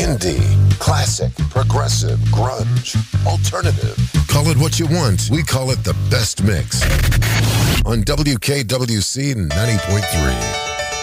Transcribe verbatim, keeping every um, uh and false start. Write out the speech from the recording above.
indie, classic, progressive, grunge, alternative. Call it what you want. We call it the best mix on W K W C ninety point three.